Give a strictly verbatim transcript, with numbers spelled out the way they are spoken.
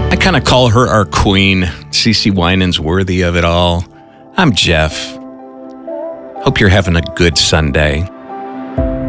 I kind of call her our queen. CeCe Winans worthy of it all. I'm Jeff. Hope you're having a good Sunday.